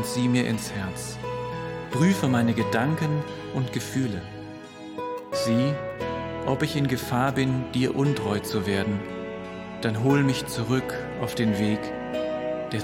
und sieh mir ins Herz. Prüfe meine Gedanken und Gefühle. Sieh, ob ich in Gefahr bin, dir untreu zu werden. Dann hol mich zurück auf den Weg,